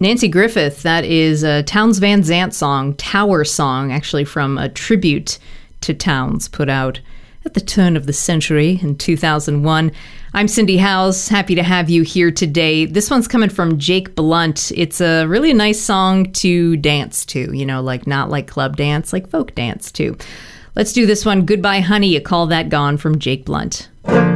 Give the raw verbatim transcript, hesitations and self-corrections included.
Nancy Griffith, that is a Townes Van Zandt song, Tower Song, actually from a tribute to Townes put out at the turn of the century in two thousand one. I'm Cindy Howes, happy to have you here today. This one's coming from Jake Blunt. It's a really nice song to dance to, you know, like not like club dance, like folk dance too. Let's do this one, Goodbye Honey, You Call That Gone from Jake Blunt.